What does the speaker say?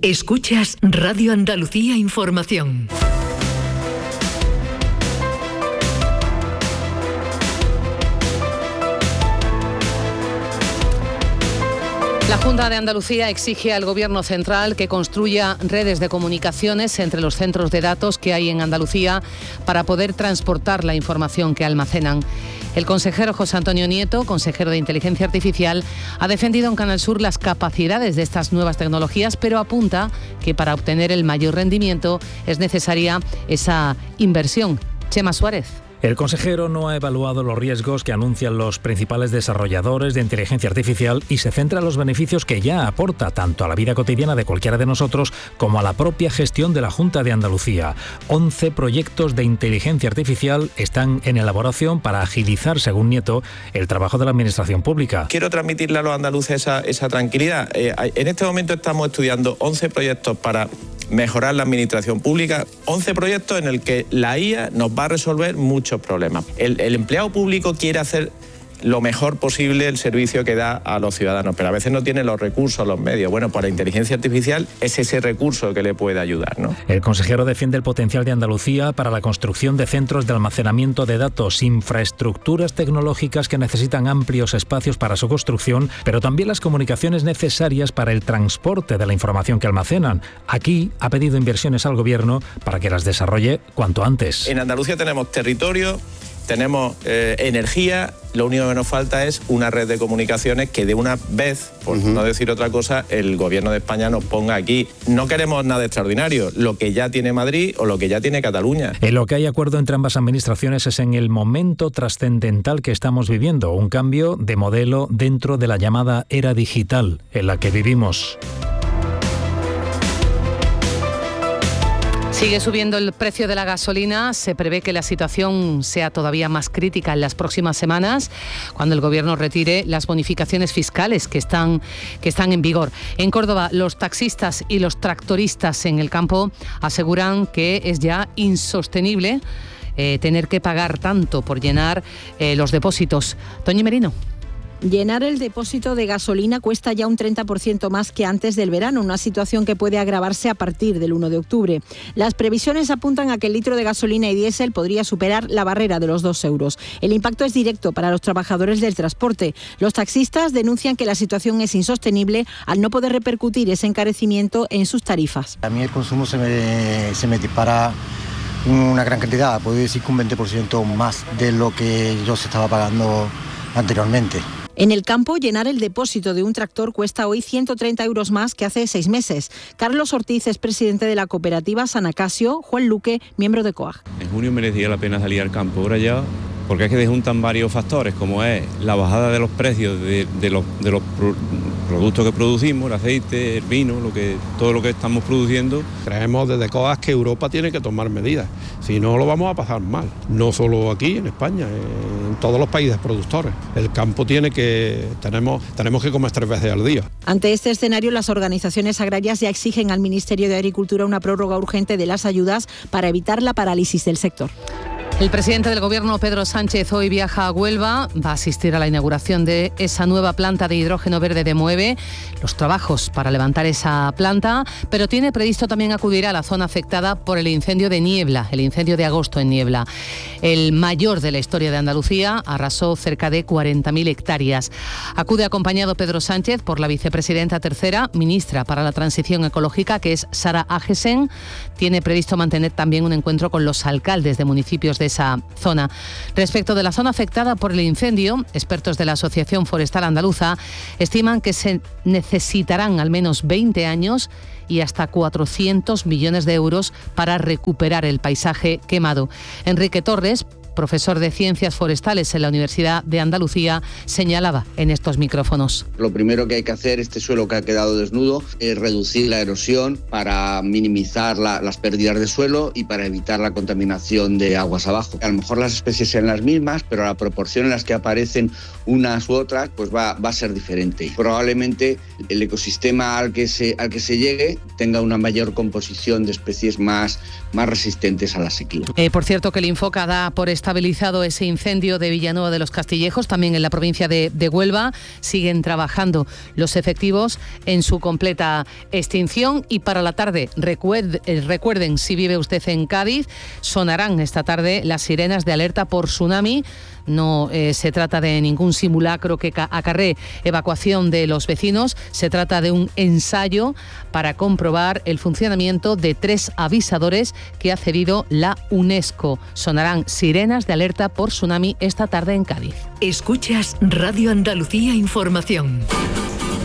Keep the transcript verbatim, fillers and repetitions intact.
Escuchas Radio Andalucía Información. La Junta de Andalucía exige al Gobierno central que construya redes de comunicaciones entre los centros de datos que hay en Andalucía para poder transportar la información que almacenan. El consejero José Antonio Nieto, consejero de Inteligencia Artificial, ha defendido en Canal Sur las capacidades de estas nuevas tecnologías, pero apunta que para obtener el mayor rendimiento es necesaria esa inversión. Chema Suárez. El consejero no ha evaluado los riesgos que anuncian los principales desarrolladores de inteligencia artificial y se centra en los beneficios que ya aporta tanto a la vida cotidiana de cualquiera de nosotros como a la propia gestión de la Junta de Andalucía. once proyectos de inteligencia artificial están en elaboración para agilizar, según Nieto, el trabajo de la administración pública. Quiero transmitirle a los andaluces esa, esa tranquilidad. Eh, en este momento estamos estudiando once proyectos para mejorar la administración pública, once proyectos en el que la I A nos va a resolver muchos problemas. El, el empleado público quiere hacer lo mejor posible el servicio que da a los ciudadanos, pero a veces no tiene los recursos, los medios. Bueno, pues la inteligencia artificial es ese recurso que le puede ayudar, ¿no? El consejero defiende el potencial de Andalucía para la construcción de centros de almacenamiento de datos, infraestructuras tecnológicas que necesitan amplios espacios para su construcción, pero también las comunicaciones necesarias para el transporte de la información que almacenan. Aquí ha pedido inversiones al Gobierno para que las desarrolle cuanto antes. En Andalucía tenemos territorio, tenemos eh, energía, lo único que nos falta es una red de comunicaciones que de una vez, por uh-huh. no decir otra cosa, el Gobierno de España nos ponga aquí. No queremos nada extraordinario, lo que ya tiene Madrid o lo que ya tiene Cataluña. En lo que hay acuerdo entre ambas administraciones es en el momento trascendental que estamos viviendo, un cambio de modelo dentro de la llamada era digital en la que vivimos. Sigue subiendo el precio de la gasolina. Se prevé que la situación sea todavía más crítica en las próximas semanas, cuando el Gobierno retire las bonificaciones fiscales que están, que están en vigor. En Córdoba, los taxistas y los tractoristas en el campo aseguran que es ya insostenible eh, tener que pagar tanto por llenar eh, los depósitos. Toñi Merino. Llenar el depósito de gasolina cuesta ya un treinta por ciento más que antes del verano, una situación que puede agravarse a partir del uno de octubre. Las previsiones apuntan a que el litro de gasolina y diésel podría superar la barrera de los dos euros. El impacto es directo para los trabajadores del transporte. Los taxistas denuncian que la situación es insostenible al no poder repercutir ese encarecimiento en sus tarifas. A mí el consumo se me, se me dispara una gran cantidad, puedo decir que un veinte por ciento más de lo que yo se estaba pagando anteriormente. En el campo, llenar el depósito de un tractor cuesta hoy ciento treinta euros más que hace seis meses. Carlos Ortiz es presidente de la cooperativa San Acasio, Juan Luque, miembro de COAG. En junio merecía la pena salir al campo, ahora ya, porque es que se juntan varios factores, como es la bajada de los precios de, de los, de los pro, productos que producimos, el aceite, el vino, lo que, todo lo que estamos produciendo. Creemos desde COAG que Europa tiene que tomar medidas, si no lo vamos a pasar mal, no solo aquí en España, en todos los países productores. El campo tiene que Tenemos, tenemos que comer tres veces al día. Ante este escenario, las organizaciones agrarias ya exigen al Ministerio de Agricultura una prórroga urgente de las ayudas para evitar la parálisis del sector. El presidente del Gobierno, Pedro Sánchez, hoy viaja a Huelva, va a asistir a la inauguración de esa nueva planta de hidrógeno verde de Moeve, los trabajos para levantar esa planta, pero tiene previsto también acudir a la zona afectada por el incendio de Niebla, el incendio de agosto en Niebla. El mayor de la historia de Andalucía, arrasó cerca de cuarenta mil hectáreas. Acude acompañado Pedro Sánchez por la vicepresidenta tercera, ministra para la Transición Ecológica, que es Sara Agesen. Tiene previsto mantener también un encuentro con los alcaldes de municipios de esa zona. Respecto de la zona afectada por el incendio, expertos de la Asociación Forestal Andaluza estiman que se necesitarán al menos veinte años y hasta cuatrocientos millones de euros para recuperar el paisaje quemado. Enrique Torres, profesor de Ciencias Forestales en la Universidad de Andalucía, señalaba en estos micrófonos. Lo primero que hay que hacer, este suelo que ha quedado desnudo, es reducir la erosión para minimizar la, las pérdidas de suelo y para evitar la contaminación de aguas abajo. A lo mejor las especies sean las mismas, pero la proporción en las que aparecen unas u otras pues va, va a ser diferente. Probablemente el ecosistema al que se, al que se llegue tenga una mayor composición de especies más, más resistentes a la sequía. Eh, por cierto, que el Infoca da por esta estabilizado ese incendio de Villanueva de los Castillejos, también en la provincia de, de Huelva. Siguen trabajando los efectivos en su completa extinción. Y para la tarde, recuerde, recuerden, si vive usted en Cádiz, sonarán esta tarde las sirenas de alerta por tsunami. No eh, se trata de ningún simulacro que acarree evacuación de los vecinos. Se trata de un ensayo para comprobar el funcionamiento de tres avisadores que ha cedido la UNESCO. Sonarán sirenas de alerta por tsunami esta tarde en Cádiz. Escuchas Radio Andalucía Información.